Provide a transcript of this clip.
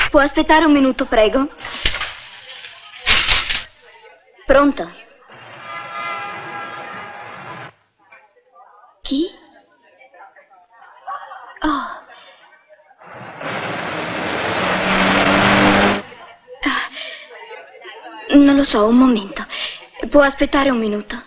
Può aspettare un minuto, prego? Pronto? Chi? Oh. Non lo so, un momento. Può aspettare un minuto?